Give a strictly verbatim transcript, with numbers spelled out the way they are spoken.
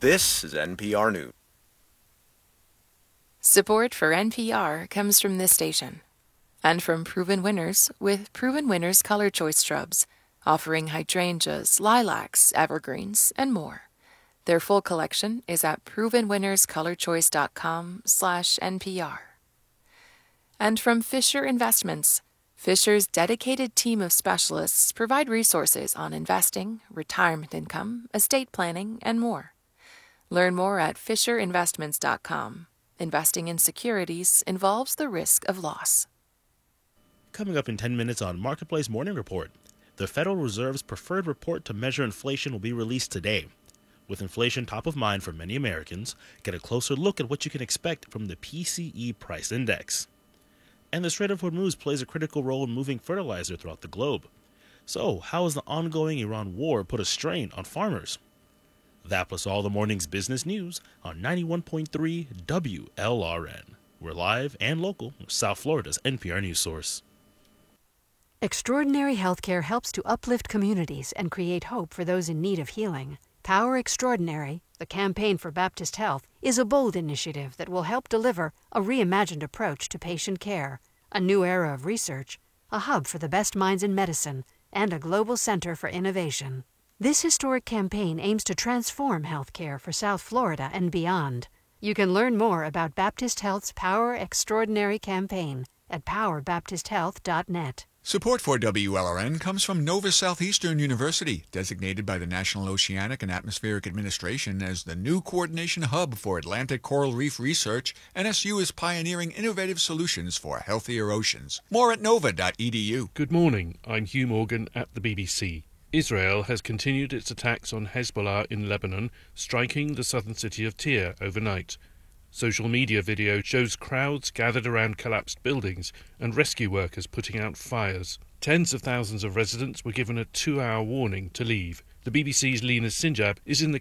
This is N P R News. Support for N P R comes from this station and from Proven Winners with Proven Winners Color Choice Shrubs, offering hydrangeas, lilacs, evergreens, and more. Their full collection is at proven winners color choice dot com slash N P R. And from Fisher Investments, Fisher's dedicated team of specialists provide resources on investing, retirement income, estate planning, and more. Learn more at fisher investments dot com. Investing in securities involves the risk of loss. Coming up in ten minutes on Marketplace Morning Report, the Federal Reserve's preferred report to measure inflation will be released today. With inflation top of mind for many Americans, get a closer look at what you can expect from the P C E Price Index. And the Strait of Hormuz plays a critical role in moving fertilizer throughout the globe. So, how has the ongoing Iran war put a strain on farmers? That plus all the morning's business news on ninety-one point three W L R N. We're live and local, South Florida's N P R news source. Extraordinary Healthcare helps to uplift communities and create hope for those in need of healing. Power Extraordinary, the campaign for Baptist Health, is a bold initiative that will help deliver a reimagined approach to patient care, a new era of research, a hub for the best minds in medicine, and a global center for innovation. This historic campaign aims to transform healthcare for South Florida and beyond. You can learn more about Baptist Health's Power Extraordinary campaign at power baptist health dot net. Support for W L R N comes from Nova Southeastern University, designated by the National Oceanic and Atmospheric Administration as the new coordination hub for Atlantic coral reef research. N S U is pioneering innovative solutions for healthier oceans. More at nova dot e d u. Good morning, I'm Hugh Morgan at the B B C. Israel has continued its attacks on Hezbollah in Lebanon, striking the southern city of Tyre overnight. Social media video shows crowds gathered around collapsed buildings and rescue workers putting out fires. Tens of thousands of residents were given a two-hour warning to leave. The B B C's Lena Sinjab is in the